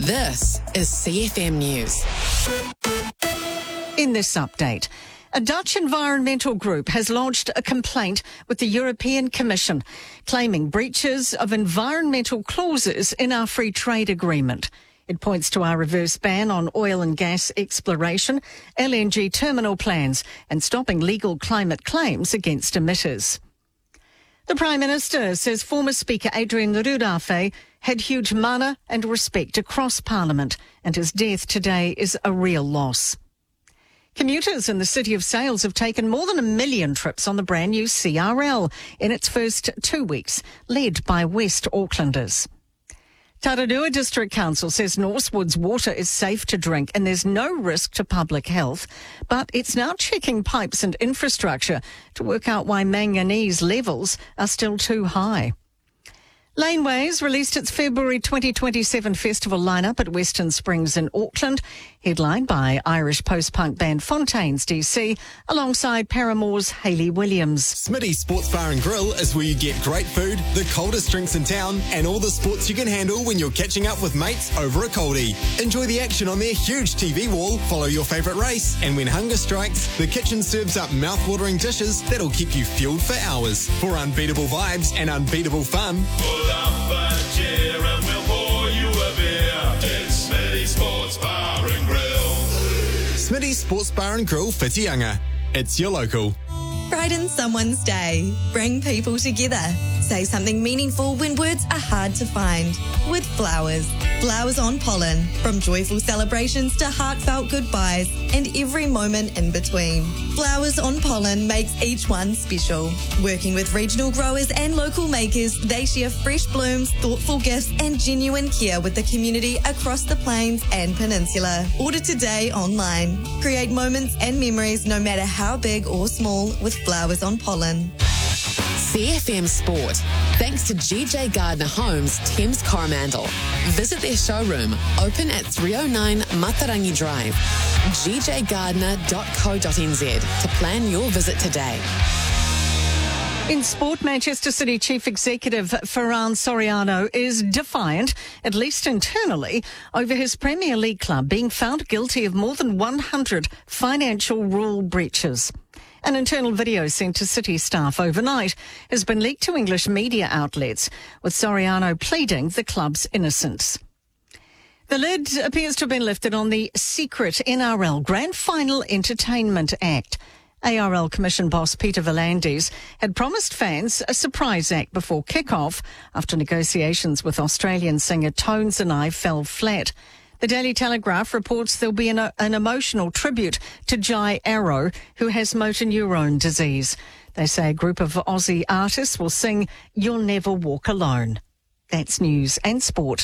This is CFM News. In this update, a Dutch environmental group has lodged a complaint with the European Commission, claiming breaches of environmental clauses in our free trade agreement. It points to our reverse ban on oil and gas exploration, LNG terminal plans, and stopping legal climate claims against emitters. The Prime Minister says former Speaker Adrian Rudolphe had huge mana and respect across Parliament, and his death today is a real loss. Commuters in the City of Sales have taken more than 1 million trips on the brand new CRL in its first 2 weeks, led by West Aucklanders. Taranua District Council says Northwood's water is safe to drink and there's no risk to public health, but it's now checking pipes and infrastructure to work out why manganese levels are still too high. Laneways released its February 2027 festival lineup at Western Springs in Auckland, headlined by Irish post-punk band Fontaines DC, alongside Paramore's Hayley Williams. Smitty's Sports Bar and Grill is where you get great food, the coldest drinks in town, and all the sports you can handle when you're catching up with mates over a coldie. Enjoy the action on their huge TV wall, follow your favourite race, and when hunger strikes, the kitchen serves up mouth-watering dishes that'll keep you fueled for hours. For unbeatable vibes and unbeatable fun, pull up a chair and we'll pour you a beer. It's Smitty's Sports Bar and Grill. Smitty's Sports Bar and Grill, Whitianga. It's your local. Brighten someone's day. Bring people together. Say something meaningful when words are hard to find. With flowers. Flowers on pollen. From joyful celebrations to heartfelt goodbyes and every moment in between. Flowers on pollen makes each one special. Working with regional growers and local makers, they share fresh blooms, thoughtful gifts and genuine care with the community across the plains and peninsula. Order today online. Create moments and memories no matter how big or small with flowers on pollen. CFM Sport, thanks to GJ Gardner Homes, Thames Coromandel. Visit their showroom, open at 309 Matarangi Drive, gjgardner.co.nz to plan your visit today. In sport, Manchester City Chief Executive Ferran Soriano is defiant, at least internally, over his Premier League club being found guilty of more than 100 financial rule breaches. An internal video sent to City staff overnight has been leaked to English media outlets, with Soriano pleading the club's innocence. The lid appears to have been lifted on the secret NRL Grand Final Entertainment Act. ARL Commission boss Peter V'landys had promised fans a surprise act before kick-off after negotiations with Australian singer Tones and I fell flat. The Daily Telegraph reports there'll be an emotional tribute to Jai Arrow, who has motor neurone disease. They say a group of Aussie artists will sing You'll Never Walk Alone. That's news and sport.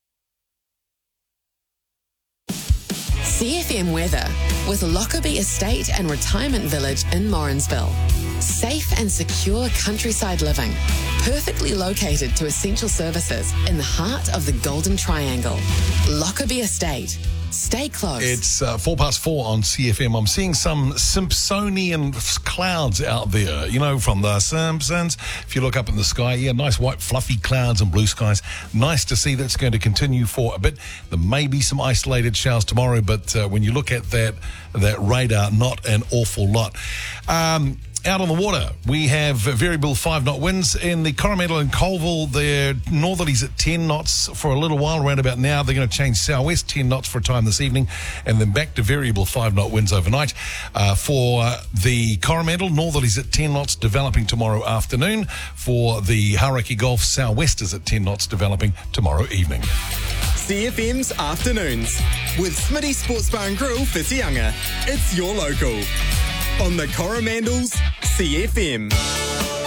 CFM weather with Lockerbie Estate and Retirement Village in Morrinsville. Safe and secure countryside living, perfectly located to essential services in the heart of the Golden Triangle. Lockerbie Estate. Stay close. It's 4:04 on CFM. I'm seeing some Simpsonian clouds out there, you know, from the Simpsons. If you look up in the sky, nice white fluffy clouds and blue skies. Nice to see that's going to continue for a bit. There may be some isolated showers tomorrow, but when you look at that radar, not an awful lot. Out on the water, we have variable 5-knot winds. In the Coromandel and Colville, they're northerlies at 10 knots for a little while. Around about now, they're going to change southwest 10 knots for a time this evening, and then back to variable 5-knot winds overnight. For the Coromandel, northerlies at 10 knots, developing tomorrow afternoon. For the Hauraki Gulf, southwesters at 10 knots, developing tomorrow evening. CFM's Afternoons with Smitty Sports Bar and Grill, Whitianga. It's your local. On the Coromandel's CFM.